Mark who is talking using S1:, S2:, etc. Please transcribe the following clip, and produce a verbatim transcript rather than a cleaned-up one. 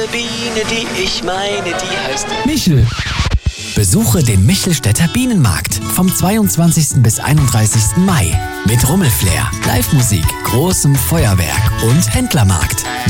S1: Biene, die ich meine, die heißt
S2: Michel. Besuche den Michelstädter Bienenmarkt vom zweiundzwanzigsten bis einunddreißigsten Mai mit Rummelflair, Live-Musik, großem Feuerwerk und Händlermarkt.